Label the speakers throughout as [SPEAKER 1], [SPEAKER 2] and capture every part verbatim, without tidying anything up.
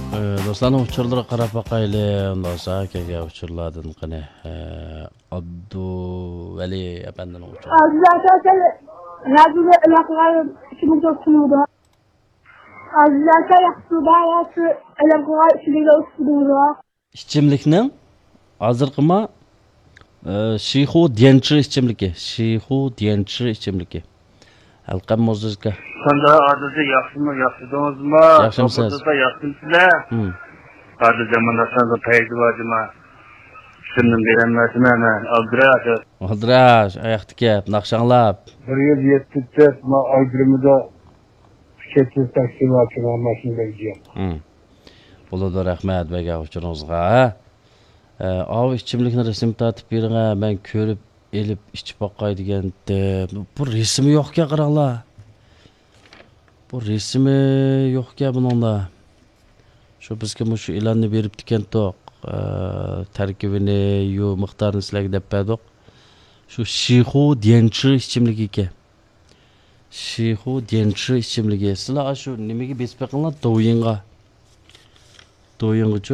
[SPEAKER 1] Dostlarning uçurları qarab baqayli, ondan sonra akaga uçurlardan qani Abdu Vali apandan uçur.
[SPEAKER 2] Azizlar radyoda ilaqalar için uçurdu. Azizlar yaxsıda yaxşı ilaqalar içinde uçurdu.
[SPEAKER 1] İchimlikning hozirqima Shihu Dianchi ichimligi, Shihu Dianchi ichimligi. Halqam muzika.
[SPEAKER 3] Sonda adada yaxshimi, yaxshidingizmi?
[SPEAKER 1] Yaxshimisiz?
[SPEAKER 3] Sizlar yaxshimisizlar?
[SPEAKER 1] Hmm.
[SPEAKER 3] Hozir zamonda paydo bo'ldimi? Shundan beranmasam ana aldirash.
[SPEAKER 1] Aldirash, oyoqda kep, naqshanlab.
[SPEAKER 3] bir yuz yetti ma oydirimida chetsiz taksi ochgan mashina bo'lgan.
[SPEAKER 1] Hmm. Bo'ladi, rahmat baga uchuringizga. Av ichimlikni rasm tatib bering, men ko'rib elib ichib boqay deganda bu resmi yo'q-ku qaranglar. Bu resmi yo'q-ku buningda. Shu bizga shu e'lonni berib ekan-toq, tarkibini, yo miqdorini sizlarga deb berdik. Shu Shihu Dianchi ichimligi ekan. Shihu Dianchi ichimligi. Sizlar shu nimaga besib qilinglar? Doyinga. Doyingacha.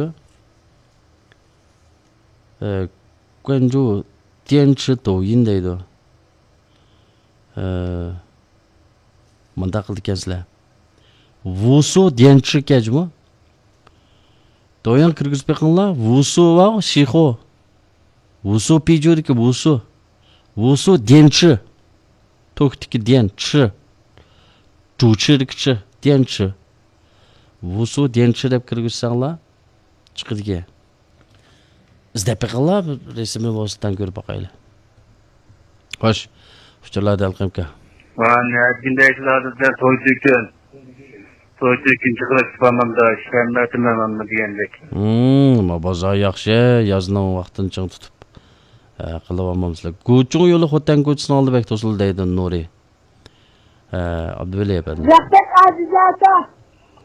[SPEAKER 1] Eh, 关注坚持抖音deydi. Eh, manda qildi ekanlar. Wusu Dianchi kajmi? Doyan kirgizib qo'yinglar. Wusu va Shihu. Wusu pijodiki Wusu. Wusu Dianchi. Tokdiki Dianchi. Juchidiki Dianchi. Wusu Dianchi deb kirgizsanglar chiqadigan. İzdep qilib resmini vositadan ko'rib boqaylik. Xo'sh, uchurlarda alqamka.
[SPEAKER 3] Mana gindaychilarda to'ydikin. To'ydikin chiqib chiqamamda ishlanmatimamda degandek.
[SPEAKER 1] Hmm, bozor yaxshi, yozning vaqtini ching tutib qilib olmamizlar. Go'ching yo'li Xotan ko'chisini oldi bek to'sildi deydi Nuri. Eh, Abduvali efendim.
[SPEAKER 2] Rahmat azizlar.